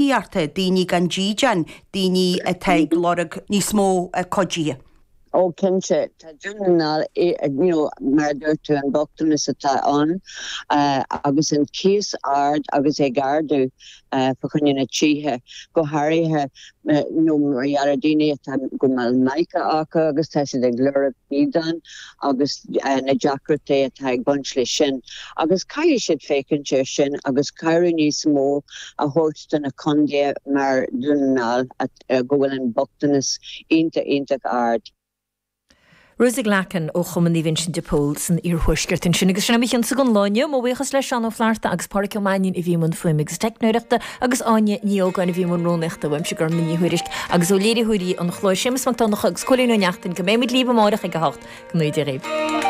díarta daoine gan ddíjan daoine a teag lorg ní smó a codí. Ó cinse tá dúnal mar dúirtu an bochtanas atá an agus an cíos ard agus é gardú fa chunne na títhe go háirithe nó mar daine go mal maica acha agus tá siad ag glura bídan agus na deacrata atá ag bunt lei sin agus cai siad fécinse sin agus cairí níos mó a thuirt na condia mar dúnal go bhfuil an bochtanas ionta ard. Rúsig lecan ó chumaní Vincent de Paul san iarhuisgurt in sin agus sinna michan sa gon láine má bhuichas leis an ó fláirta agus parció mainin i bhímon fuim agus technoireachta agus áine níogáin i bhímon rónachta bhaim se gur na níhuiirist agus ó léirí huirí an chláir sémas magtánach agus colíú neachtain go méid líba márach ag go hácht go nuid a réib.